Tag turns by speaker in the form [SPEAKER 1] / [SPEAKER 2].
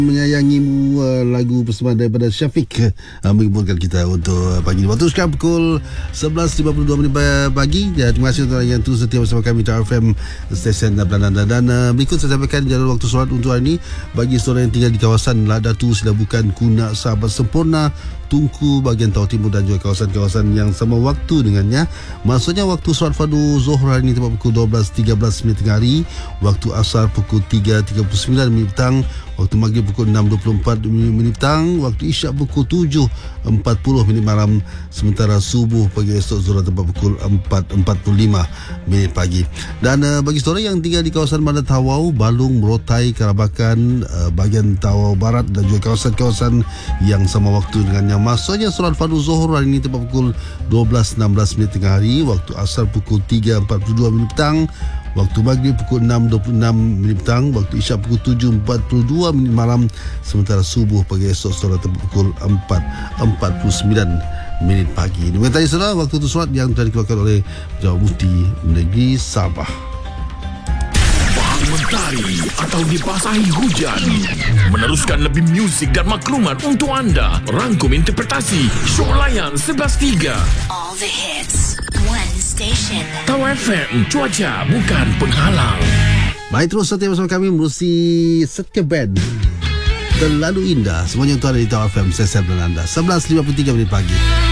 [SPEAKER 1] Menyayangimu, lagu persembahan daripada Syafiq menghiburkan kita untuk pagi ini. Waktu sekarang pukul 11.52 pagi. Terima kasih untuk yang terus setia bersama kami di RFM stesen Belanda. Dan berikut saya sampaikan jadual waktu solat untuk hari ini bagi saudara yang tinggal di kawasan Ladatu, Silabukan, Kunak, Sabah Sempurna, Tungku, bahagian Tawau Timur dan juga kawasan-kawasan yang sama waktu dengannya. Maksudnya waktu solat fardu Zuhur hari ini tepat pukul 12.13 tengah hari, waktu asar pukul 3.39 petang, waktu maghrib pukul 6.24 petang, waktu isyak pukul 7.40 malam, sementara subuh pagi esok Zuhur tepat pukul 4.45 pagi. Dan bagi saudara yang tinggal di kawasan Bandar Tawau, Balung, Merotai, Karabakan, bahagian Tawau Barat dan juga kawasan-kawasan yang sama waktu dengannya. Maksudnya solat fardu Zuhur hari ini tepat pukul 12.16 tengah hari, waktu asar pukul 3.42 petang, waktu maghrib pukul 6.26 petang, waktu isyak pukul 7.42 malam, sementara subuh pagi esok solat tepat pukul 4.49 pagi. Ini tadi saudara waktu itu solat yang telah dikeluarkan oleh Pejabat Mufti Negeri Sabah.
[SPEAKER 2] Mentari atau dibasahi hujan, meneruskan lebih muzik dan maklumat untuk anda. Rangkum interpretasi show layan 11.3.
[SPEAKER 3] All the hits, one station.
[SPEAKER 2] Tawau FM, cuaca bukan penghalang.
[SPEAKER 1] Baik, terus setia bersama kami menerusi Setia Band Terlalu Indah. Semuanya untuk anda di Tawau FM, saya Belanda. 11.53 pagi.